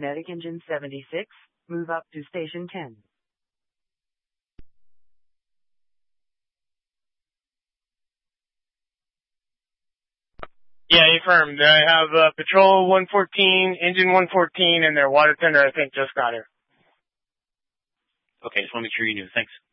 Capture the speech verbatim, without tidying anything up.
Medic Engine seventy-six, move up to Station ten. Yeah, affirmed. I have uh, Patrol one fourteen, Engine one fourteen, and their water tender, I think, just got here. Okay, just want to make sure you knew. Thanks.